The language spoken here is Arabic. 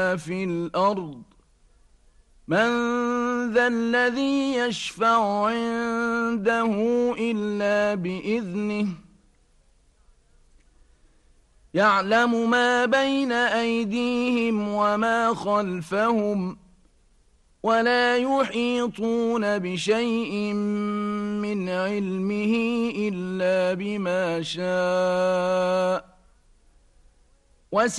في الأرض من ذا الذي يشفع عنده إلا بإذنه يعلم ما بين أيديهم وما خلفهم ولا يحيطون بشيء من علمه إلا بما شاء